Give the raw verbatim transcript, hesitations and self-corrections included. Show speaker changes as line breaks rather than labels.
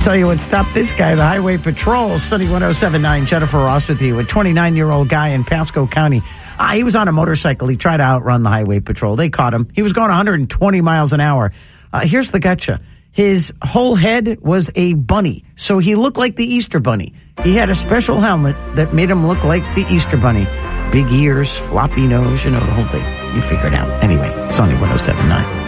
Tell you what stopped this guy, the Highway Patrol. Sunny one oh seven point nine, Jennifer Ross with you. A twenty-nine-year-old guy in Pasco County. Uh, he was on a motorcycle. He tried to outrun the Highway Patrol. They caught him. He was going one hundred twenty miles an hour. Uh, here's the gotcha. His whole head was a bunny, so he looked like the Easter Bunny. He had a special helmet that made him look like the Easter Bunny. Big ears, floppy nose, you know, the whole thing. You figure it out. Anyway, Sunny one oh seven point nine.